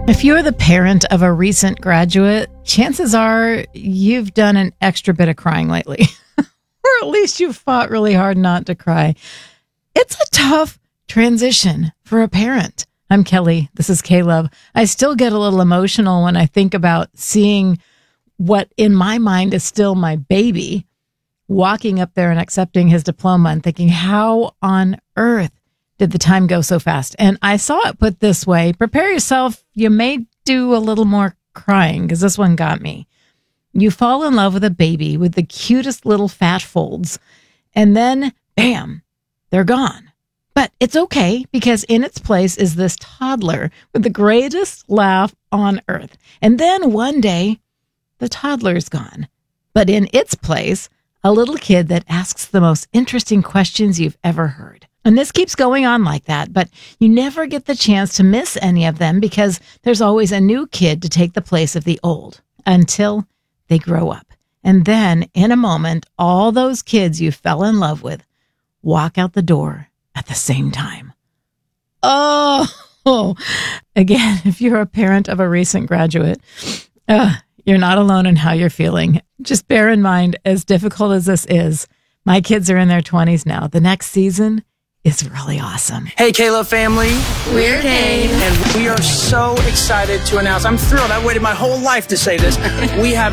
If you're the parent of a recent graduate, chances are you've done an extra bit of crying lately. Or at least you've fought really hard not to cry. It's a tough transition for a parent. I'm Kelly. This is K-Love. I still get a little emotional when I think about seeing what in my mind is still my baby walking up there and accepting his diploma and thinking, how on earth did the time go so fast? And I saw it put this way: prepare yourself. You may do a little more crying because this one got me. You fall in love with a baby with the cutest little fat folds, and then bam, they're gone. But it's okay, because in its place is this toddler with the greatest laugh on earth. And then one day, the toddler's gone. But in its place, a little kid that asks the most interesting questions you've ever heard. And this keeps going on like that, but you never get the chance to miss any of them because there's always a new kid to take the place of the old until they grow up. And then, in a moment, all those kids you fell in love with walk out the door at the same time. Oh, again, if you're a parent of a recent graduate, you're not alone in how you're feeling. Just bear in mind, as difficult as this is, my kids are in their 20s now. The next season is really awesome. Hey, K-Love family. We're Kane. And we are so excited to announce, I'm thrilled. I waited my whole life to say this. We have